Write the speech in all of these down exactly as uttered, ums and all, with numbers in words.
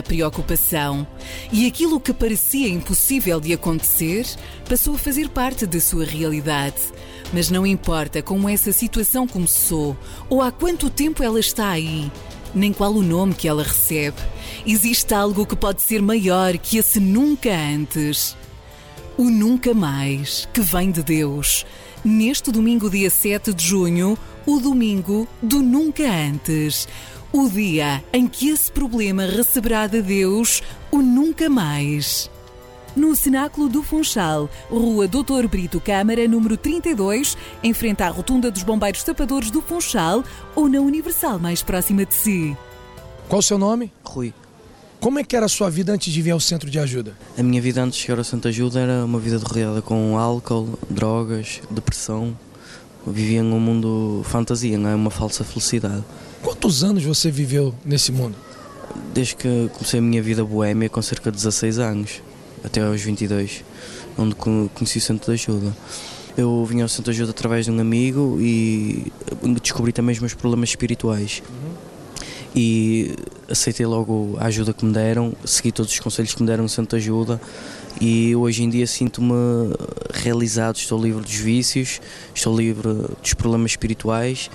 preocupação. E aquilo que parecia impossível de acontecer passou a fazer parte da sua realidade. Mas não importa como essa situação começou ou há quanto tempo ela está aí, nem qual o nome que ela recebe. Existe algo que pode ser maior que esse nunca antes. O nunca mais, que vem de Deus. Neste domingo, dia sete de junho, o domingo do nunca antes. O dia em que esse problema receberá de Deus o nunca mais. No Cenáculo do Funchal, Rua doutor Brito Câmara, número trinta e dois, em frente à Rotunda dos Bombeiros Tapadores do Funchal, ou na Universal mais próxima de si. Qual o seu nome? Rui. Como é que era a sua vida antes de vir ao centro de ajuda? A minha vida antes de chegar ao centro de ajuda era uma vida rodeada com álcool, drogas, depressão. Eu vivia num mundo fantasia, não é? Uma falsa felicidade. Quantos anos você viveu nesse mundo? Desde que comecei a minha vida boémia, com cerca de dezasseis anos, até aos vinte e dois, onde conheci o centro de ajuda. Eu vim ao centro de ajuda através de um amigo e descobri também os meus problemas espirituais. Uhum. E aceitei logo a ajuda que me deram, segui todos os conselhos que me deram no centro de ajuda e hoje em dia sinto-me realizado, estou livre dos vícios, estou livre dos problemas espirituais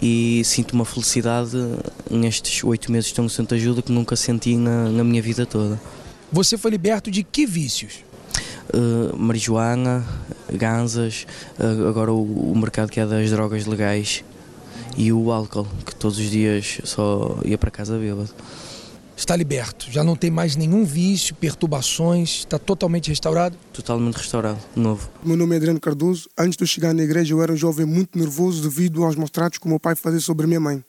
e sinto uma felicidade nestes oito meses que estou no centro de ajuda que nunca senti na, na minha vida toda. Você foi liberto de que vícios? Uh, marijuana, ganzas, uh, agora o, o mercado que é das drogas legais. E o álcool, que todos os dias só ia para casa bêbado. Está liberto, já não tem mais nenhum vício, perturbações, está totalmente restaurado? Totalmente restaurado, novo. Meu nome é Adriano Cardoso. Antes de eu chegar na igreja eu era um jovem muito nervoso devido aos maus tratos que o meu pai fazia sobre a minha mãe.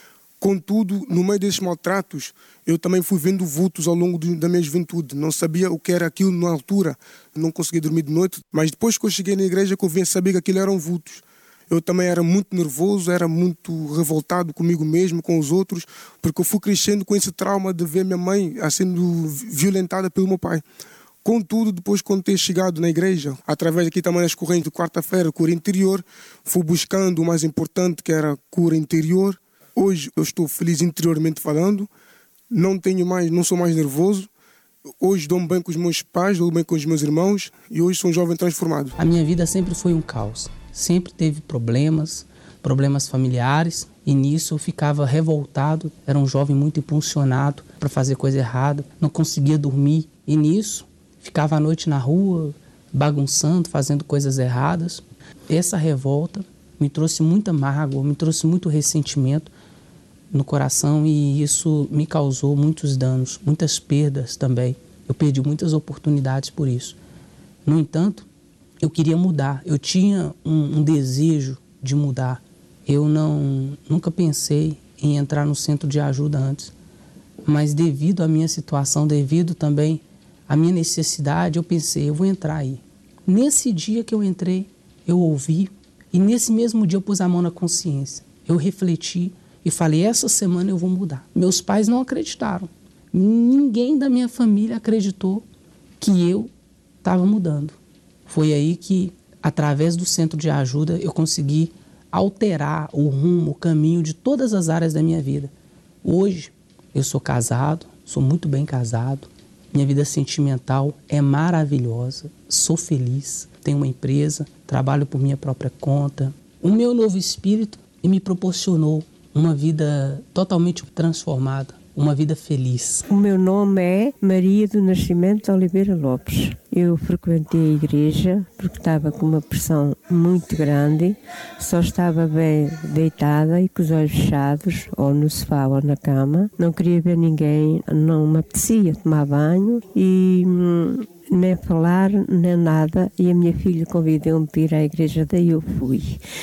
Contudo, no meio desses maltratos, eu também fui vendo vultos ao longo de, da minha juventude. Não sabia o que era aquilo na altura, não conseguia dormir de noite, mas depois que eu cheguei na igreja que eu vim a saber que aquilo eram vultos. Eu também era muito nervoso, era muito revoltado comigo mesmo, com os outros, porque eu fui crescendo com esse trauma de ver minha mãe sendo violentada pelo meu pai. Contudo, depois quando ter chegado na igreja, através aqui também das correntes de quarta-feira, cura interior, fui buscando o mais importante que era cura interior. Hoje eu estou feliz interiormente falando, não tenho mais, não sou mais nervoso. Hoje dou-me bem com os meus pais, dou-me bem com os meus irmãos e hoje sou um jovem transformado. A minha vida sempre foi um caos. Sempre teve problemas, problemas familiares, e nisso eu ficava revoltado, era um jovem muito impulsionado para fazer coisa errada, não conseguia dormir, e nisso ficava à noite na rua, bagunçando, fazendo coisas erradas. Essa revolta me trouxe muita mágoa, me trouxe muito ressentimento no coração e isso me causou muitos danos, muitas perdas também. Eu perdi muitas oportunidades por isso. No entanto, eu queria mudar, eu tinha um, um desejo de mudar. Eu não, nunca pensei em entrar no centro de ajuda antes, mas devido à minha situação, devido também à minha necessidade, eu pensei, eu vou entrar aí. Nesse dia que eu entrei, eu ouvi e nesse mesmo dia eu pus a mão na consciência. Eu refleti e falei, essa semana eu vou mudar. Meus pais não acreditaram, ninguém da minha família acreditou que eu estava mudando. Foi aí que, através do centro de ajuda, eu consegui alterar o rumo, o caminho de todas as áreas da minha vida. Hoje, eu sou casado, sou muito bem casado, minha vida sentimental é maravilhosa, sou feliz, tenho uma empresa, trabalho por minha própria conta. O meu novo espírito me proporcionou uma vida totalmente transformada, uma vida feliz. O meu nome é Maria do Nascimento Oliveira Lopes. Eu frequentei a igreja porque estava com uma pressão muito grande, só estava bem deitada e com os olhos fechados, ou no sofá ou na cama. Não queria ver ninguém, não me apetecia tomar banho e hum, nem falar, nem nada. E a minha filha convidou-me para ir à igreja, daí eu fui.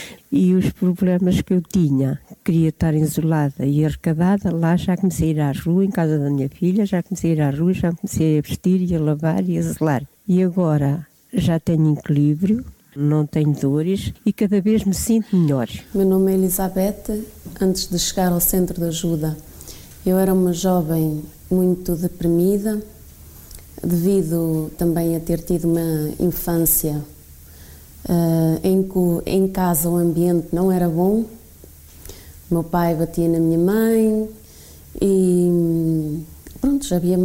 E os problemas que eu tinha, queria estar isolada e arrecadada, lá já comecei a ir à rua, em casa da minha filha, já comecei a ir à rua, já comecei a vestir e a lavar e a zelar. E agora já tenho equilíbrio, não tenho dores e cada vez me sinto melhor. Meu nome é Elizabeth. Antes de chegar ao centro de ajuda, eu era uma jovem muito deprimida, devido também a ter tido uma infância Uh, em que em casa o ambiente não era bom. O meu pai batia na minha mãe e pronto, já havia